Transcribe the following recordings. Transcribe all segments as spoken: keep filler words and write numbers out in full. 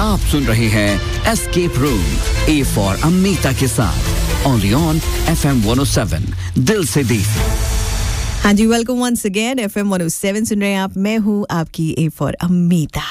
आप सुन रहे हैं escape room, A for Amita के साथ only on F M one O seven, दिल से दी। हाँ जी, welcome once again. F M one O seven सुन रहे हैं आप। मैं हूँ आपकी ए फॉर अमीता।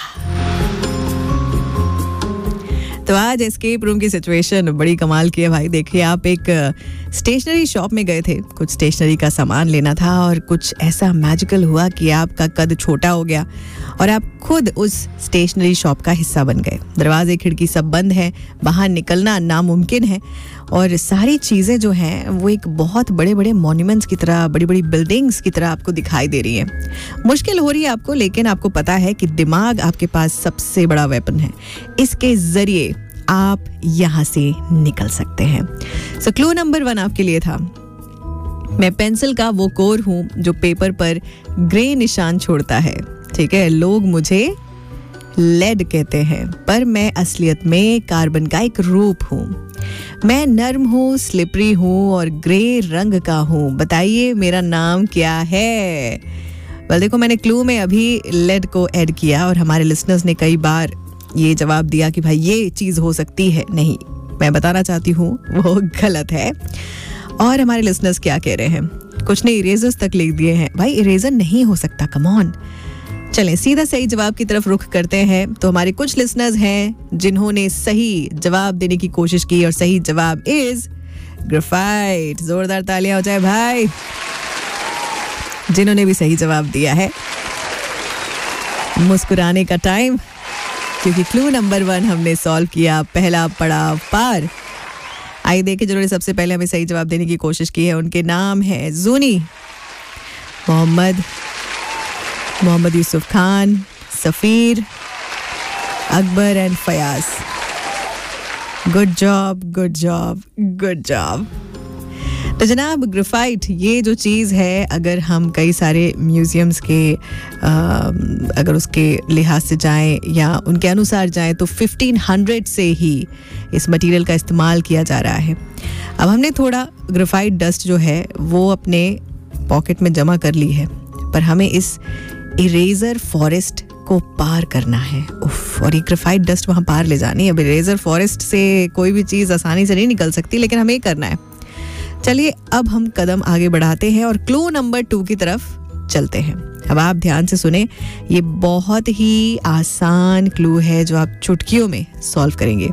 तो आज एस्केप रूम की सिचुएशन बड़ी कमाल की है भाई। देखिए, आप एक स्टेशनरी शॉप में गए थे, कुछ स्टेशनरी का सामान लेना था और कुछ ऐसा मैजिकल हुआ कि आपका कद छोटा हो गया और आप खुद उस स्टेशनरी शॉप का हिस्सा बन गए। दरवाजे खिड़की सब बंद है, बाहर निकलना नामुमकिन है और सारी चीज़ें जो हैं वो एक बहुत बड़े बड़े मॉन्यूमेंट्स की तरह, बड़ी बड़ी बिल्डिंग्स की तरह आपको दिखाई दे रही हैं। मुश्किल हो रही है आपको, लेकिन आपको पता है कि दिमाग आपके पास सबसे बड़ा वेपन है। इसके ज़रिए आप यहाँ से निकल सकते हैं। सो क्लू नंबर वन आपके लिए था, मैं पेंसिल का वो कोर हूँ जो पेपर पर ग्रे निशान छोड़ता है। ठीक है, लोग मुझे लेड कहते हैं, पर मैं असलियत में कार्बन का एक रूप हूँ। मैं नर्म हूँ, स्लिपरी हूँ और ग्रे रंग का हूँ। बताइए मेरा नाम क्या है? वेल देखो, मैंने क्लू में अभी लेड को ऐड किया और हमारे लिसनर्स ने कई बार ये जवाब दिया कि भाई ये चीज़ हो सकती है। नहीं, मैं बताना चाहती हूँ वो गलत है। और हमारे लिसनर्स क्या कह रहे हैं? कुछ ने इरेजर्स तक लिख दिए हैं। भाई इरेजर नहीं हो सकता, कम ऑन। चलें सीधा सही जवाब की तरफ रुख करते हैं। तो हमारे कुछ लिसनर्स हैं जिन्होंने सही जवाब देने की कोशिश की और सही जवाब इज ग्रेफाइट। जोरदार तालियां हो जाए भाई जिन्होंने भी सही जवाब दिया है। मुस्कुराने का टाइम, क्योंकि क्लू नंबर वन हमने सॉल्व किया, पहला पड़ाव पार। आइए देखें जिन्होंने सबसे पहले हमें सही जवाब देने की कोशिश की है। उनके नाम है जूनी, मोहम्मद मोहम्मद यूसुफ खान, सफ़ीर, Akbar and Fayaz. Good job, good job, good job. तो जनाब, ग्रेफाइट ये जो चीज़ है, अगर हम कई सारे म्यूज़ियम्स के आ, अगर उसके लिहाज से जाएं या उनके अनुसार जाएं तो फिफ्टीन हंड्रेड से ही इस मटेरियल का इस्तेमाल किया जा रहा है। अब हमने थोड़ा ग्रेफाइट डस्ट जो है वो अपने पॉकेट में जमा कर ली है, पर हमें इस इरेजर फॉरेस्ट को पार करना है। उफ, और ये ग्रेफाइट डस्ट वहाँ पार ले जानी है। अब इरेजर फॉरेस्ट से कोई भी चीज़ आसानी से नहीं निकल सकती, लेकिन हमें करना है। चलिए अब हम कदम आगे बढ़ाते हैं और क्लू नंबर टू की तरफ चलते हैं। अब आप ध्यान से सुने, ये बहुत ही आसान क्लू है जो आप चुटकियों में सॉल्व करेंगे।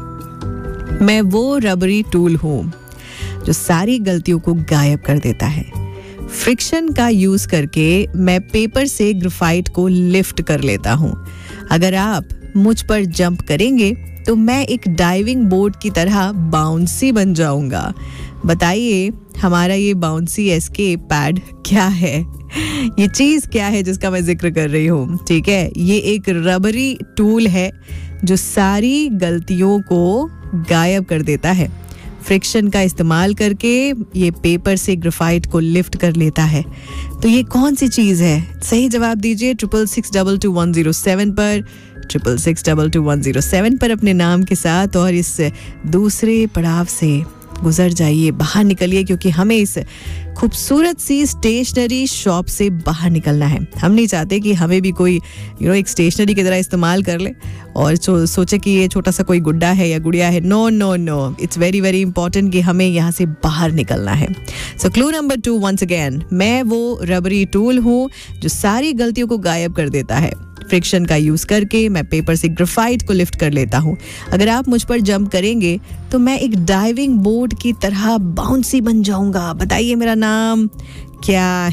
मैं वो रबरी टूल हूँ जो सारी गलतियों को गायब कर देता है। फ्रिक्शन का यूज करके मैं पेपर से ग्रेफाइट को लिफ्ट कर लेता हूँ। अगर आप मुझ पर जंप करेंगे तो मैं एक डाइविंग बोर्ड की तरह बाउंसी बन जाऊंगा। बताइए हमारा ये बाउंसी एस्केप पैड क्या है? ये चीज़ क्या है जिसका मैं जिक्र कर रही हूँ? ठीक है, ये एक रबरी टूल है जो सारी गलतियों को गायब कर देता है। फ्रिक्शन का इस्तेमाल करके ये पेपर से ग्रेफाइट को लिफ्ट कर लेता है। तो ये कौन सी चीज़ है? सही जवाब दीजिए triple six double two one zero seven पर, triple six double two one zero seven पर अपने नाम के साथ, और इस दूसरे पड़ाव से गुजर जाइए, बाहर निकलिए, क्योंकि हमें इस खूबसूरत सी स्टेशनरी शॉप से बाहर निकलना है। हम नहीं चाहते कि हमें भी कोई यू नो एक स्टेशनरी की तरह इस्तेमाल कर ले और सो, सोचे कि ये छोटा सा कोई गुड्डा है या गुड़िया है। No no no, it's very very important कि हमें यहाँ से बाहर निकलना है। सो clue number two once again, मैं वो रबरी टूल हूँ जो सारी गलतियों को गायब कर देता है। फ्रिक्शन का यूज करके मैं पेपर से ग्रेफाइट को लिफ्ट कर लेता हूँ। अगर आप मुझ पर जंप करेंगे तो मैं एक डाइविंग बोर्ड की तरह बाउंसी बन जाऊंगा। बताइए मेरा नाम क्या